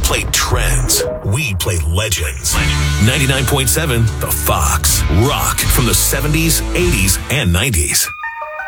play trends. We play legends. 99.7 The Fox. Rock from the 70s, 80s, and 90s.